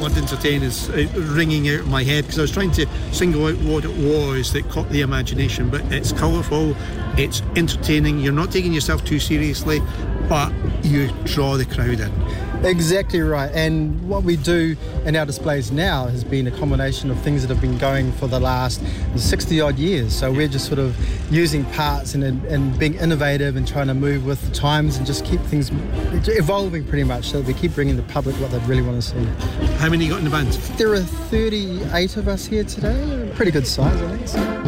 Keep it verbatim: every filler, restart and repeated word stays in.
word entertain is uh, ringing out of my head, because I was trying to single out what it was that caught the imagination. But it's colourful, it's entertaining, you're not taking yourself too seriously, but you draw the crowd in. Exactly right. And what we do in our displays now has been a combination of things that have been going for the last sixty odd years. So we're just sort of using parts and, and being innovative and trying to move with the times and just keep things evolving pretty much, so that we keep bringing the public what they really want to see. How many you got in the band? There are thirty-eight of us here today. Pretty good size, I think. So.